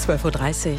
12:30 Uhr.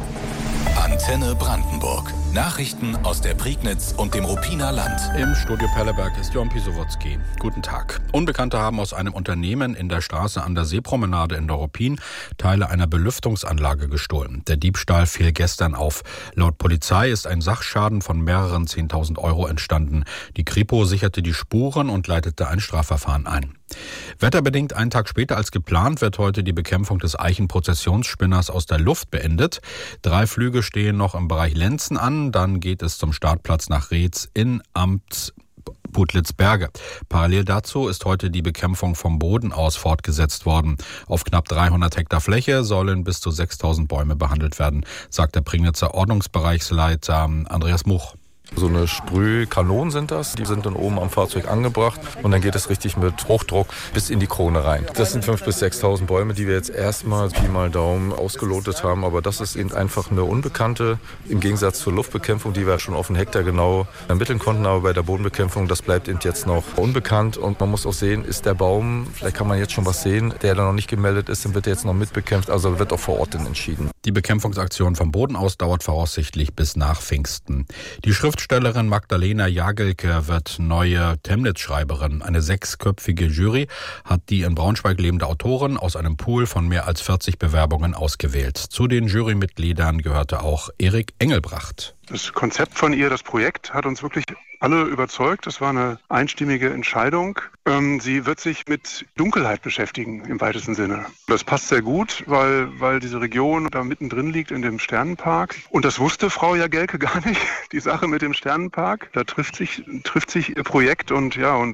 Antenne Brandenburg. Nachrichten aus der Prignitz und dem Ruppiner Land. Im Studio Pelleberg ist Jon Pisowotzki. Guten Tag. Unbekannte haben aus einem Unternehmen in der Straße an der Seepromenade in der Ruppin Teile einer Belüftungsanlage gestohlen. Der Diebstahl fiel gestern auf. Laut Polizei ist ein Sachschaden von mehreren 10.000 Euro entstanden. Die Kripo sicherte die Spuren und leitete ein Strafverfahren ein. Wetterbedingt einen Tag später als geplant wird heute die Bekämpfung des Eichenprozessionsspinners aus der Luft beendet. 3 Flüge stehen noch im Bereich Lenzen an, dann geht es zum Startplatz nach Reetz in Amt Putlitz-Berge. Parallel dazu ist heute die Bekämpfung vom Boden aus fortgesetzt worden. Auf knapp 300 Hektar Fläche sollen bis zu 6.000 Bäume behandelt werden, sagt der Prignitzer Ordnungsbereichsleiter Andreas Much. So eine Sprühkanonen sind das, die sind dann oben am Fahrzeug angebracht und dann geht es richtig mit Hochdruck bis in die Krone rein. Das sind 5.000 bis 6.000 Bäume, die wir jetzt erstmal Pi mal Daumen ausgelotet haben, aber das ist eben einfach eine Unbekannte, im Gegensatz zur Luftbekämpfung, die wir schon auf den Hektar genau ermitteln konnten, aber bei der Bodenbekämpfung, das bleibt eben jetzt noch unbekannt und man muss auch sehen, ist der Baum, vielleicht kann man jetzt schon was sehen, der da noch nicht gemeldet ist, dann wird er jetzt noch mitbekämpft, also wird auch vor Ort dann entschieden. Die Bekämpfungsaktion vom Boden aus dauert voraussichtlich bis nach Pfingsten. Die Schriftstellerin Magdalena Jagelke wird neue Temnitz-Schreiberin. Eine 6-köpfige Jury hat die in Braunschweig lebende Autorin aus einem Pool von mehr als 40 Bewerbungen ausgewählt. Zu den Jurymitgliedern gehörte auch Erik Engelbracht. Das Konzept von ihr, das Projekt, hat uns wirklich alle überzeugt. Das war eine einstimmige Entscheidung. Sie wird sich mit Dunkelheit beschäftigen, im weitesten Sinne. Das passt sehr gut, weil diese Region da mittendrin liegt in dem Sternenpark. Und das wusste Frau Jagelke gar nicht, die Sache mit dem Sternenpark. Da trifft sich ihr Projekt und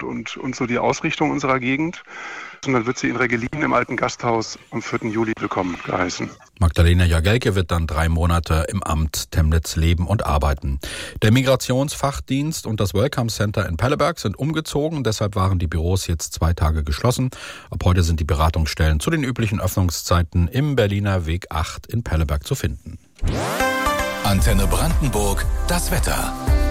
so die Ausrichtung unserer Gegend. Und dann wird sie in Regelin im alten Gasthaus am 4. Juli willkommen geheißen. Magdalena Jagelke wird dann 3 Monate im Amt Temnitz leben und arbeiten. Der Migrationsfachdienst und das Welcome Center in Pelleberg sind umgezogen. Deshalb waren die Büros jetzt 2 Tage geschlossen. Ab heute sind die Beratungsstellen zu den üblichen Öffnungszeiten im Berliner Weg 8 in Pelleberg zu finden. Antenne Brandenburg, das Wetter.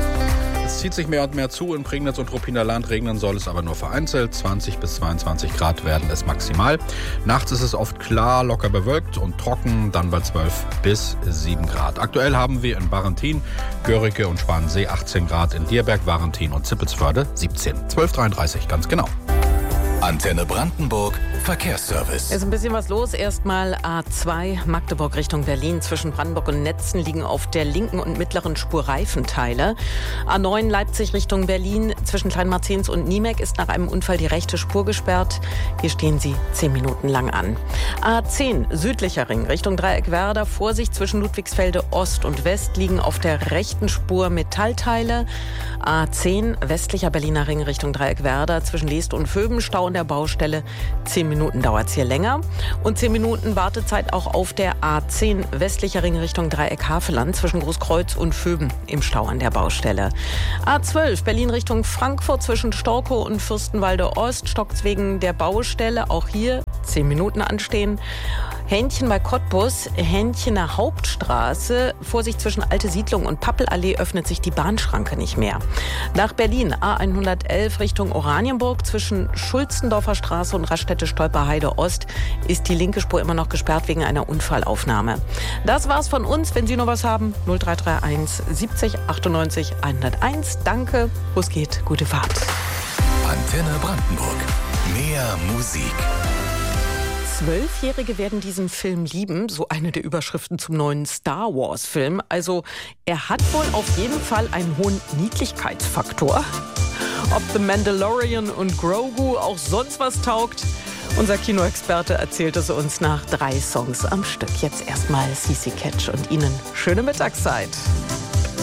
Es zieht sich mehr und mehr zu. In Prignitz und Ruppiner Land regnen soll es aber nur vereinzelt. 20 bis 22 Grad werden es maximal. Nachts ist es oft klar, locker bewölkt und trocken, dann bei 12 bis 7 Grad. Aktuell haben wir in Barentin, Görike und Spanensee 18 Grad, in Dierberg, Varentin und Zippelsförde 17. 12:33 ganz genau. Antenne Brandenburg, Verkehrsservice. Es ist ein bisschen was los. Erstmal A2 Magdeburg Richtung Berlin. Zwischen Brandenburg und Netzen liegen auf der linken und mittleren Spur Reifenteile. A9 Leipzig Richtung Berlin. Zwischen Kleinmarzens und Niemek ist nach einem Unfall die rechte Spur gesperrt. Hier stehen sie 10 Minuten lang an. A10 südlicher Ring Richtung Dreieckwerder. Vorsicht, zwischen Ludwigsfelde Ost und West liegen auf der rechten Spur Metallteile. A10 westlicher Berliner Ring Richtung Dreieckwerder. Zwischen Leest und Vöben Stau an der Baustelle. 10 Minuten dauert es hier länger. Und 10 Minuten Wartezeit auch auf der A10 westlicher Ring Richtung Dreieck-Haveland zwischen Großkreuz und Vöben im Stau an der Baustelle. A12 Berlin Richtung Frankfurt zwischen Storkow und Fürstenwalde Ost stockt's wegen der Baustelle. Auch hier 10 Minuten anstehen. Hähnchen bei Cottbus, Hähnchener Hauptstraße. Vorsicht, zwischen Alte Siedlung und Pappelallee öffnet sich die Bahnschranke nicht mehr. Nach Berlin A111 Richtung Oranienburg zwischen Schulzendorfer Straße und Raststätte-Stolperheide Ost ist die linke Spur immer noch gesperrt wegen einer Unfallaufnahme. Das war's von uns. Wenn Sie noch was haben, 0331 70 98 101. Danke, wo es geht, gute Fahrt. Antenne Brandenburg. Mehr Musik. 12-Jährige werden diesen Film lieben, so eine der Überschriften zum neuen Star Wars Film. Also er hat wohl auf jeden Fall einen hohen Niedlichkeitsfaktor. Ob The Mandalorian und Grogu auch sonst was taugt, unser Kinoexperte erzählt es uns nach 3 Songs am Stück. Jetzt erstmal CC Catch und Ihnen schöne Mittagszeit.